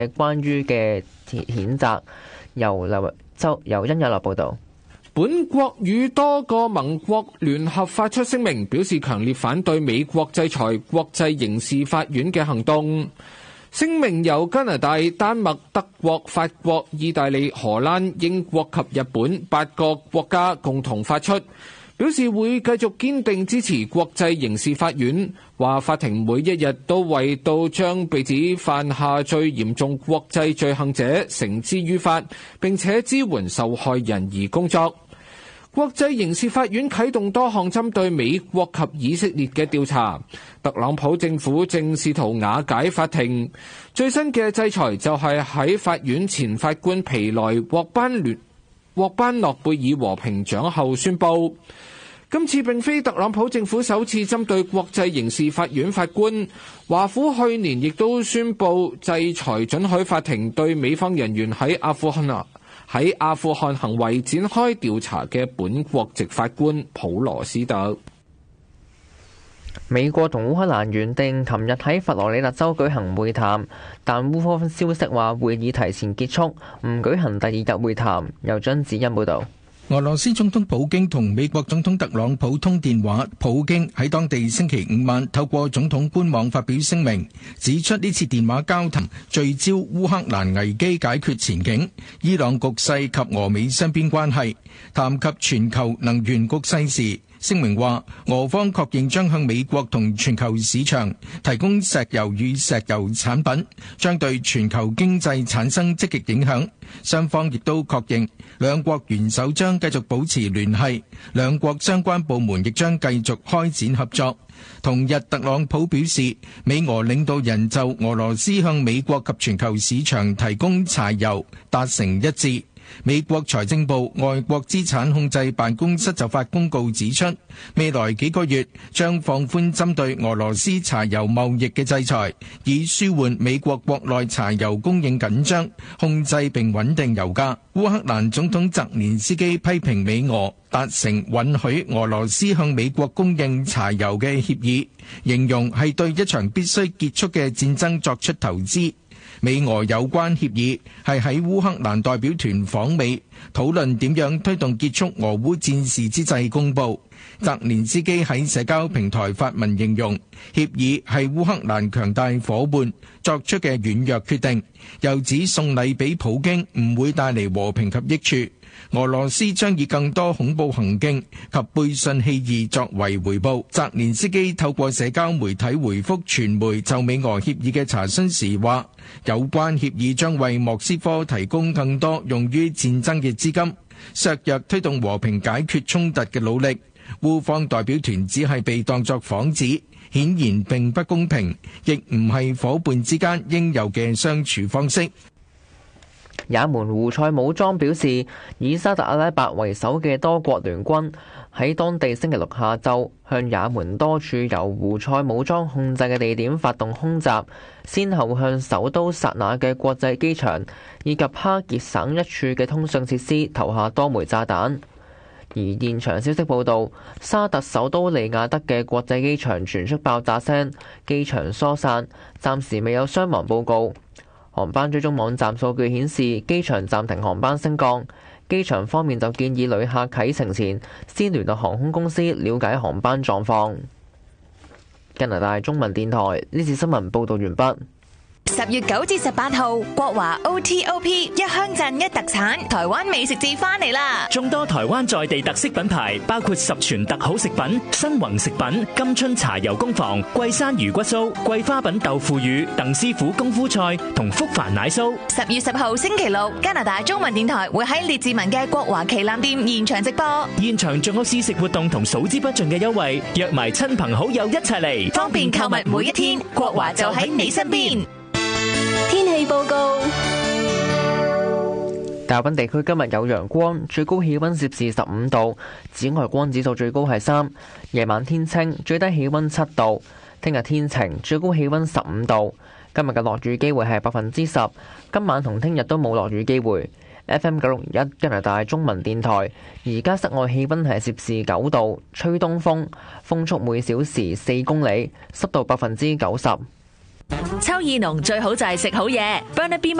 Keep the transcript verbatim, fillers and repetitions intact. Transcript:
關於嘅譴責。由劉周由殷有樂報導。 本國與多個盟國聯合發出聲明，表示強烈反對美國制裁國際刑事法院嘅行動。聲明由加拿大、丹麥、德國、法國、意大利、荷蘭、英國及日本八個國家共同發出，表示會繼續堅定支持國際刑事法院，話法庭每一日都為到將被指犯下最嚴重國際罪行者繩之於法，並且支援受害人而工作。國際刑事法院啟動多項針對美國及以色列嘅調查，特朗普政府正試圖瓦解法庭。最新嘅制裁就係喺法院前法官皮萊獲頒聯獲頒諾貝爾和平獎後宣布。今次並非特朗普政府首次針對國際刑事法院法官，華府去年亦都宣布制裁准許法庭對美方人員喺阿富汗喺阿富汗行為展開調查嘅本國籍法官普羅斯特。 美國同烏克蘭原定琴日喺佛羅里達州舉行會談，但烏方消息話會議提前結束，唔舉行第二日會談。由張子欣報導。 俄羅斯總統普京同美國總統特朗普通電話，普京喺當地星期五晚透過總統官網發表聲明，指出呢次電話交談聚焦烏克蘭危機解決前景、伊朗局勢及俄美雙邊關係，談及全球能源局勢時，聲明話俄方確認將向美國同全球市場提供石油與石油產品，將對全球經濟產生積極影響。雙方亦都確認兩國元首將繼續保持聯繫，兩國相關部門亦將繼續開展合作。同日，特朗普表示，美俄領導人就俄羅斯向美國及全球市場提供柴油達成一致。美國財政部外國資產控制辦公室就發公告指出，未來幾個月將放寬針對俄羅斯柴油貿易嘅制裁，以舒緩美國國內柴油供應緊張，控制並穩定油價。烏克蘭總統澤連斯基批評美俄達成允許俄羅斯向美國供應柴油嘅協議，形容係對一場必須結束嘅戰爭作出投資。美俄有關協議係喺烏克蘭代表團訪美討論點樣推動結束俄烏戰事之際公佈。澤連斯基喺社交平台發文形容協議係烏克蘭強大夥伴作出嘅軟弱決定，又指送禮俾普京唔會帶嚟和平及益處。俄羅斯將以更多恐怖行徑及背信棄義作為回報。澤連斯基透過社交媒體回覆傳媒就美俄協議嘅查詢時話，有關協議將為莫斯科提供更多用於戰爭嘅資金，削弱推動和平解決衝突嘅努力。烏方代表團只係被當作幌子，顯然並不公平，亦唔係夥伴之間應有嘅相處方式。 也門胡塞武裝表示，以沙特阿拉伯為首嘅多國聯軍喺當地星期六下晝向也門多處由胡塞武裝控制嘅地點發動空襲，先後向首都薩那嘅國際機場以及哈傑省一處嘅通訊設施投下多枚炸彈。而現場消息報道，沙特首都利雅得嘅國際機場傳出爆炸聲，機場疏散，暫時未有傷亡報告。航班追蹤網站數據顯示，機場暫停航班升降。機場方面就建議旅客啟程前先聯絡航空公司了解航班狀況。加拿大中文電台呢次新聞報導完畢。 十月九至十八號，國華 O T O P 一鄉鎮一特產，台灣美食節翻嚟啦！ 眾多台灣在地特色品牌，包括十全特好食品、新宏食品、金春茶油工房、桂山魚骨酥、桂花品豆腐乳、鄧師傅功夫菜同福凡奶酥。 十月十號星期六，加拿大中文電台會喺列治文嘅國華旗艦店現場直播， 現場仲有試食活動同數之不盡嘅優惠，約埋親朋好友一齊嚟， 方便購物每一天，國華就喺你身邊。天氣報告： 大溫地區今日有陽光，最高氣溫攝氏十五度，紫外光指數最高係三。夜晚天晴，最低氣溫七度。聽日天晴，最高氣溫十五度。今日嘅落雨機會係百分之十。今晚同聽日都冇落雨機會。F M 九六一加拿大中文電台，而家室外氣溫係攝氏九度，吹東風，風速每小時四公里，濕度百分之九十。 秋意濃最好就係食好嘢，Burnaby